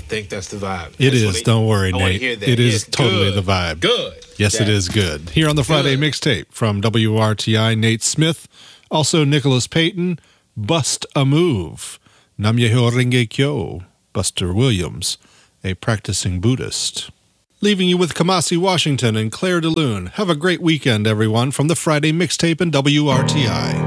think that's the vibe. It is. Don't worry, Nate. Hear that. It is totally the vibe. Good. Yes, it is good. Here on the Friday mixtape from WRTI, Nate Smith, also Nicholas Payton, Bust a Move, Namyeho Renge Kyo, Buster Williams, a practicing Buddhist. Leaving you with Kamasi Washington and Claire DeLune. Have a great weekend, everyone, from the Friday mixtape and WRTI.